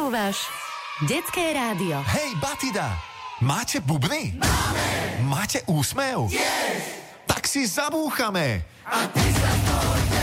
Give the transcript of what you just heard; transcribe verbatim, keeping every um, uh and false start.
Počúvaš Detské rádio. Hej, Batida, máte bubny? Máme! Máte úsmev? Yes! Tak si zabúchame! A ty sa to